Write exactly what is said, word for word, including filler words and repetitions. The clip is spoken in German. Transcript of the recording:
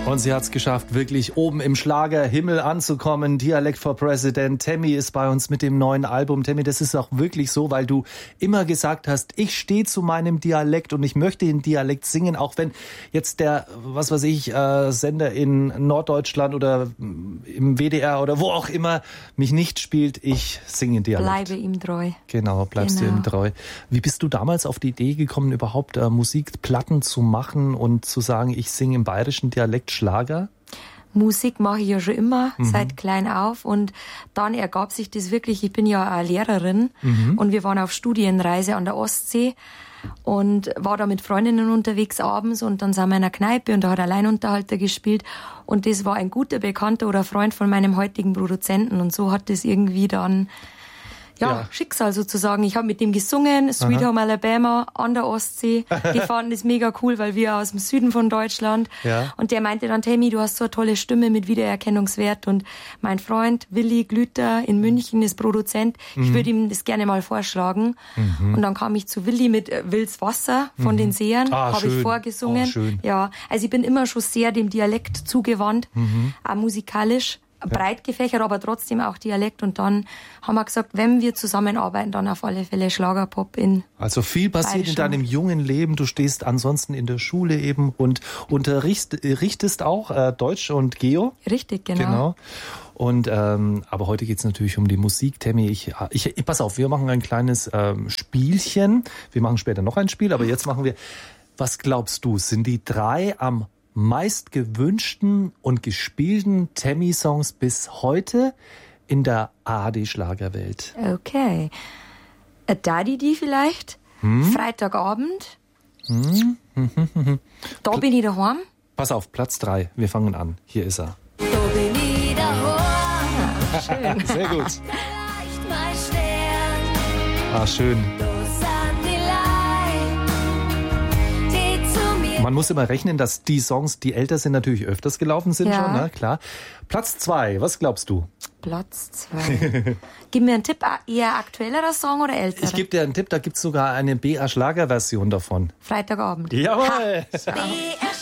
Und sie hat es geschafft, wirklich oben im Schlagerhimmel anzukommen. Dialect for President. Tammy ist bei uns mit dem neuen Album. Tammy, das ist auch wirklich so, weil du immer gesagt hast, ich stehe zu meinem Dialekt und ich möchte den Dialekt singen, auch wenn jetzt der, was weiß ich, äh, Sender in Norddeutschland oder im W D R oder wo auch immer mich nicht spielt. Ich singe in Dialekt. Bleibe ihm treu. Genau, bleibst genau. du ihm treu. Wie bist du damals auf die Idee gekommen, überhaupt äh, Musikplatten zu machen und zu sagen, ich singe im bayerischen Dialekt Schlager? Musik mache ich ja schon immer, Mhm. seit klein auf. Und dann ergab sich das wirklich, ich bin ja eine Lehrerin Mhm. und wir waren auf Studienreise an der Ostsee und war da mit Freundinnen unterwegs abends und dann sind wir in einer Kneipe und da hat ein Alleinunterhalter gespielt und das war ein guter Bekannter oder Freund von meinem heutigen Produzenten und so hat das irgendwie dann Ja, ja, Schicksal sozusagen. Ich habe mit dem gesungen, Sweet Aha. Home Alabama an der Ostsee. Die fanden das mega cool, weil wir aus dem Süden von Deutschland. Ja. Und der meinte dann, Tammy, du hast so eine tolle Stimme mit Wiedererkennungswert. Und mein Freund Willi Glüter in München ist Produzent. Mhm. Ich würde ihm das gerne mal vorschlagen. Mhm. Und dann kam ich zu Willi mit Wills Wasser von mhm. den Sehern. Ah, habe ich vorgesungen. Oh, schön. Ja, also ich bin immer schon sehr dem Dialekt zugewandt, Mhm. auch musikalisch. Breit gefächert, aber trotzdem auch Dialekt. Und dann haben wir gesagt, wenn wir zusammenarbeiten, dann auf alle Fälle Schlagerpop in Also viel passiert in deinem jungen Leben. Du stehst ansonsten in der Schule eben und unterrichtest auch äh, Deutsch und Geo. Richtig, genau. Genau. Und ähm, aber heute geht's natürlich um die Musik. Tammy, ich, ich, ich pass auf, wir machen ein kleines ähm, Spielchen. Wir machen später noch ein Spiel, aber jetzt machen wir, was glaubst du, sind die drei am meist gewünschten und gespielten Tammy-Songs bis heute in der A R D-Schlagerwelt? Okay. A Daddy die vielleicht? Hm? Freitagabend? Hm? Da bin ich daheim? Pass auf, Platz drei. Wir fangen an. Hier ist er. Da bin ich daheim. Ah, schön. Sehr gut. Vielleicht mal schwer. Ah, schön. Man muss immer rechnen, dass die Songs, die älter sind, natürlich öfters gelaufen sind ja. schon, ne? Klar. Platz zwei, was glaubst du? Platz zwei. Gib mir einen Tipp, eher aktuellerer Song oder älterer? Ich gebe dir einen Tipp, da gibt's sogar eine B R-Schlager-Version davon. Freitagabend. Jawohl! B R